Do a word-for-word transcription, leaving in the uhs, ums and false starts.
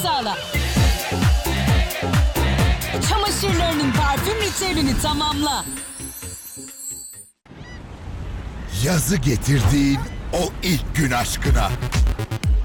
sağla. Çamaşırlarının parfüm ritüelini tamamla. Yazı getirdiğin o ilk gün aşkına.